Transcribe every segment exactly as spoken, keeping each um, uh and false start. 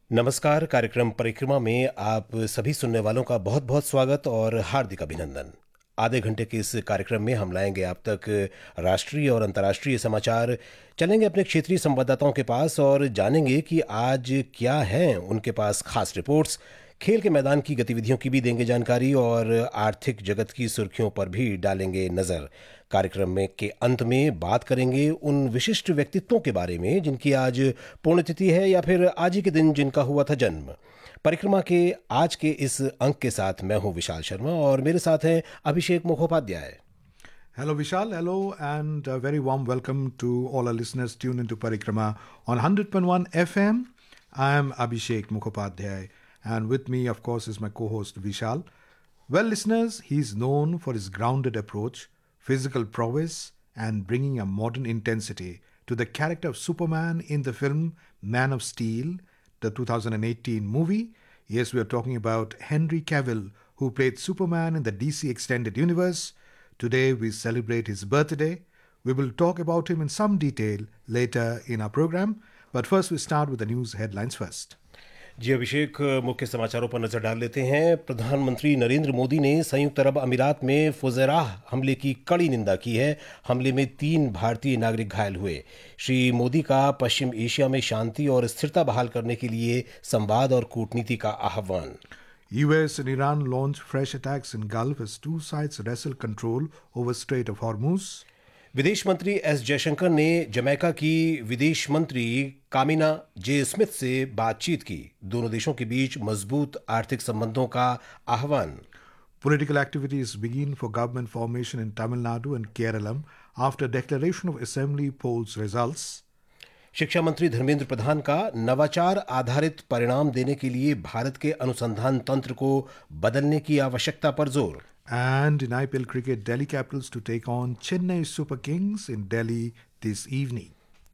नमस्कार। कार्यक्रम परिक्रमा में आप सभी सुनने वालों का बहुत बहुत स्वागत और हार्दिक अभिनंदन। आधे घंटे के इस कार्यक्रम में हम लाएंगे आप तक राष्ट्रीय और अंतर्राष्ट्रीय समाचार, चलेंगे अपने क्षेत्रीय संवाददाताओं के पास और जानेंगे कि आज क्या है उनके पास खास रिपोर्ट्स। खेल के मैदान की गतिविधियों की भी देंगे जानकारी और आर्थिक जगत की सुर्खियों पर भी डालेंगे नजर। कार्यक्रम में के अंत में बात करेंगे उन विशिष्ट व्यक्तित्वों के बारे में जिनकी आज पुण्यतिथि है या फिर आज ही के दिन जिनका हुआ था जन्म। परिक्रमा के आज के इस अंक के साथ मैं हूं विशाल शर्मा और मेरे साथ हैं अभिषेक Mukhopadhyay. Hello Vishal, hello and a very warm welcome to all our listeners tuned into Parikrama on one hundred point one F M. I am Abhishek Mukhopadhyay and with me of course is my co-host Vishal. Well listeners, he is known for his grounded approach, physical prowess and bringing a modern intensity to the character of Superman in the film Man of Steel, the two thousand eighteen movie. Yes, we are talking about Henry Cavill, who played Superman in the D C Extended Universe. Today we celebrate his birthday. We will talk about him in some detail later in our program. But first we start with the news headlines first. जी अभिषेक, मुख्य समाचारों पर नजर डाल लेते हैं। प्रधानमंत्री नरेंद्र मोदी ने संयुक्त अरब अमीरात में फुजैराह हमले की कड़ी निंदा की है। हमले में तीन भारतीय नागरिक घायल हुए। श्री मोदी का पश्चिम एशिया में शांति और स्थिरता बहाल करने के लिए संवाद और कूटनीति का आह्वान। U S and Iran launched fresh attacks in Gulf as two sides wrestle control over Strait of Hormuz. विदेश मंत्री एस जयशंकर ने जमैका की विदेश मंत्री कामिना जे स्मिथ से बातचीत की। दोनों देशों के बीच मजबूत आर्थिक संबंधों का आह्वान। Political activities begin for government formation in Tamil Nadu and Kerala after declaration of assembly polls results. शिक्षा मंत्री धर्मेंद्र प्रधान का नवाचार आधारित परिणाम देने के लिए भारत के अनुसंधान तंत्र को बदलने की आवश्यकता पर जोर। And in I P L cricket, Delhi Capitals to take on Chennai Super Kings in Delhi this evening.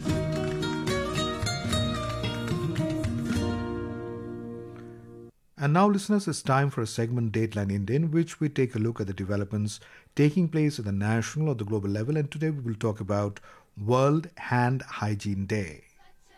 And now, listeners, it's time for a segment Dateline India, in which we take a look at the developments taking place at the national or the global level. And today we will talk about World Hand Hygiene Day.